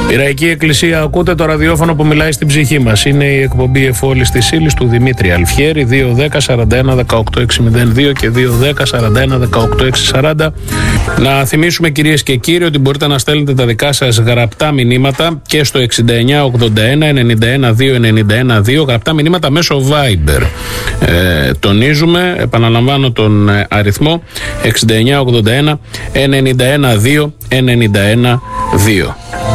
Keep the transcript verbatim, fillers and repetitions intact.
Πειραϊκή Εκκλησία, ακούτε το ραδιόφωνο που μιλάει στην ψυχή μας. Είναι η εκπομπή Εφόλης της Ύλης του Δημήτρη Αλφιέρη. Δύο δέκα σαράντα ένα δεκαοκτώ έξι μηδέν δύο και δύο δέκα σαράντα ένα δεκαοκτώ έξι σαράντα. Να θυμίσουμε, κυρίες και κύριοι, ότι μπορείτε να στέλνετε τα δικά σας γραπτά μηνύματα και στο εξήντα εννιά ογδόντα ένα ενενήντα ένα δύο ενενήντα ένα δύο, γραπτά μηνύματα μέσω Viber. Ε, τονίζουμε, επαναλαμβάνω τον αριθμό εξήντα εννιά ογδόντα ένα ενενήντα ένα δύο ενενήντα ένα δύο.